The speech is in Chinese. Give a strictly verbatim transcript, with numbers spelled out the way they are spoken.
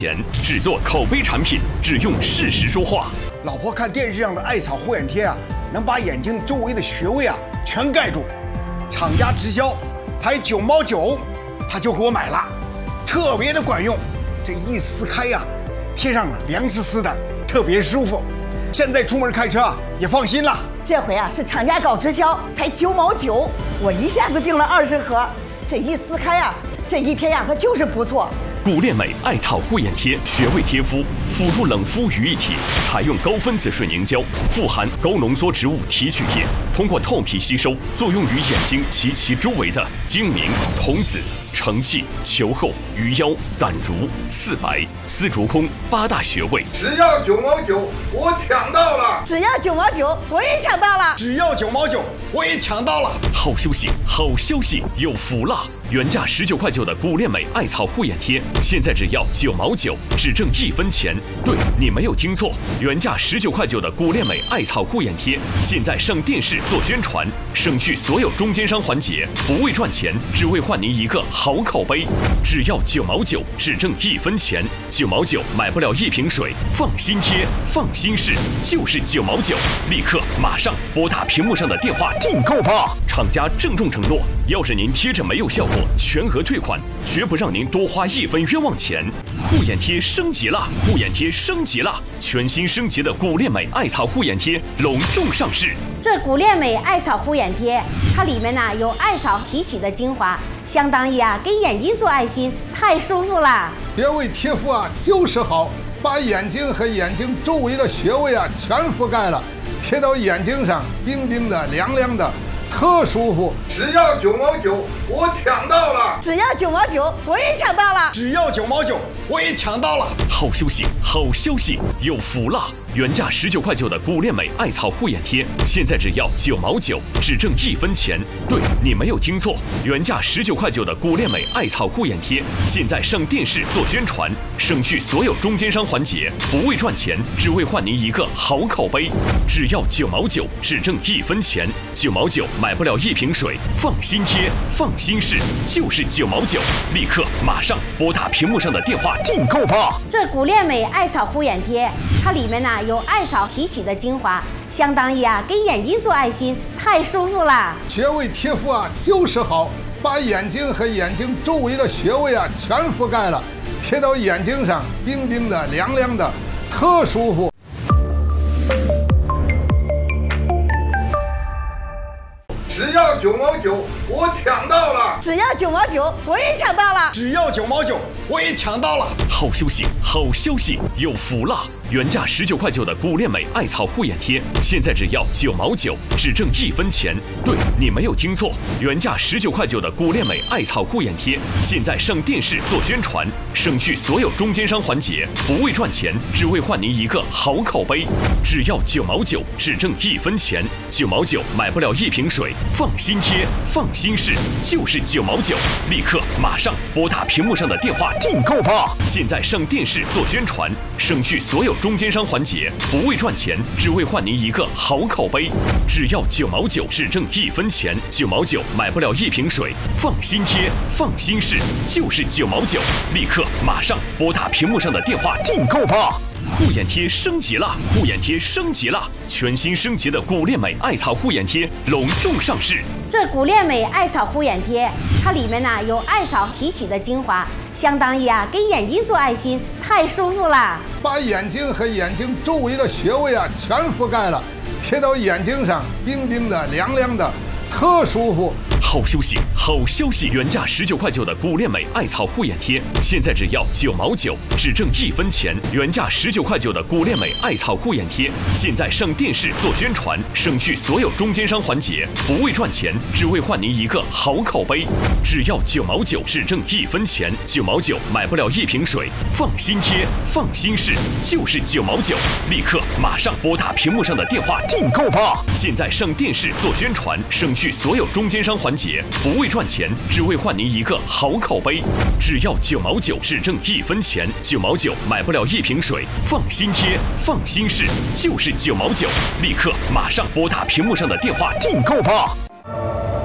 前只做口碑产品，只用事实说话。 老婆看电视上的艾草护眼贴啊，能把眼睛周围的穴位啊全盖住。厂家直销才九毛九，他就给我买了，特别的管用。这一撕开呀、啊，贴上了凉丝丝的，特别舒服。现在出门开车啊也放心了。 这回啊是厂家搞直销，才九毛九，我一下子订了二十盒。这一撕开啊，这一贴呀、啊，它就是不错。 古恋美艾草护眼贴，穴位贴敷，辅助冷敷于一体，采用高分子水凝胶，富含高浓缩植物提取液，通过透皮吸收，作用于眼睛及其周围的睛明、瞳子、承泣、球后、鱼腰、攒竹、四白、丝竹空八大穴位。 只要九毛九，我抢到了！ 只要九毛九，我也抢到了！ 只要九毛九，我也抢到了！ 好消息，好消息，有福了！原价十九块九的古恋美艾草护眼贴，现在只要九毛九，只挣一分钱。对，你没有听错，原价十九块九的古恋美艾草护眼贴，现在上电视做宣传，省去所有中间商环节，不为赚钱，只为换您一个好口碑。只要九毛九，只挣一分钱。九毛九买不了一瓶水，放心贴，放心试，就是九毛九。立刻马上拨打屏幕上的电话订购吧！厂家郑重承诺，要是您贴着没有效果，全额退款，绝不让您多花一分冤枉钱。护眼贴升级了，护眼贴升级了，全新升级的古恋美艾草护眼贴隆重上市。 这古恋美艾草护眼贴，它里面呢有艾草提取的精华，相当于啊给眼睛做爱心，太舒服了。 穴位贴敷啊就是好，把眼睛和眼睛周围的穴位啊全覆盖了，贴到眼睛上，冰冰的、凉凉的。特舒服，只要九毛九，我抢到了！ 只要九毛九，我也抢到了！ 只要九毛九，我也抢到了！ 好消息，好消息，有福了！原价十九块九的古恋美艾草护眼贴，现在只要九毛九，只挣一分钱。对，你没有听错，原价十九块九的古恋美艾草护眼贴，现在上电视做宣传，省去所有中间商环节，不为赚钱，只为换您一个好口碑。只要九毛九，只挣一分钱。九毛九买不了一瓶水，放心贴，放心试，就是九毛九。立刻马上拨打屏幕上的电话订购吧！ 这古恋美艾草护眼贴，它里面呢有艾草提取的精华，相当于啊给眼睛做爱心，太舒服了。 穴位贴敷啊就是好，把眼睛和眼睛周围的穴位啊全覆盖了，贴到眼睛上，冰冰的、凉凉的，特舒服。只要九毛九，我抢到了！ 只要九毛九，我也抢到了！ 只要九毛九，我也抢到了！ 好消息，好消息，有福了！原价十九块九的古恋美艾草护眼贴，现在只要九毛九，只挣一分钱。对，你没有听错，原价十九块九的古恋美艾草护眼贴，现在上电视做宣传，省去所有中间商环节，不为赚钱，只为换您一个好口碑。只要九毛九，只挣一分钱。九毛九买不了一瓶水，放心贴，放心试，就是九毛九。立刻马上拨打屏幕上的电话订购吧！现在上电视做宣传，省去所有中间商环节，不为赚钱，只为换您一个好口碑。只要九毛九，只挣一分钱。九毛九买不了一瓶水，放心贴，放心试，就是九毛九。立刻马上拨打屏幕上的电话订购吧！护眼贴升级了，护眼贴升级了，全新升级的古恋美艾草护眼贴隆重上市。 这古恋美艾草护眼贴，它里面呢有艾草提取的精华，相当于啊给眼睛做爱心，太舒服了。 把眼睛和眼睛周围的穴位啊全覆盖了，贴到眼睛上，冰冰的、凉凉的，特舒服。 好消息，好消息！原价十九块九的古恋美艾草护眼贴，现在只要九毛九，只挣一分钱。原价十九块九的古恋美艾草护眼贴，现在上电视做宣传，省去所有中间商环节，不为赚钱，只为换您一个好口碑。只要九毛九，只挣一分钱。九毛九买不了一瓶水，放心贴，放心试，就是九毛九。立刻马上拨打屏幕上的电话订购吧！现在上电视做宣传，省去所有中间商环节。不为赚钱，只为换您一个好口碑。只要九毛九，只挣一分钱。九毛九买不了一瓶水，放心贴，放心试，就是九毛九。立刻马上拨打屏幕上的电话订购吧！